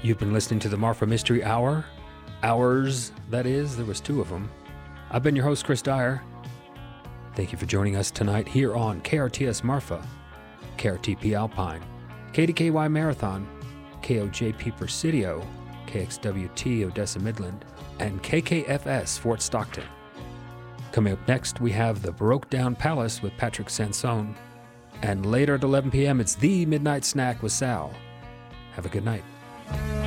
You've been listening to the Marfa Mystery Hour. Hours, that is. There was 2 of them. I've been your host, Chris Dyer. Thank you for joining us tonight here on KRTS Marfa, KRTP Alpine, KDKY Marathon, KOJP Presidio, KXWT Odessa Midland, and KKFS Fort Stockton. Coming up next, we have the Broke Down Palace with Patrick Sansone. And later at 11 p.m., it's The Midnight Snack with Sal. Have a good night.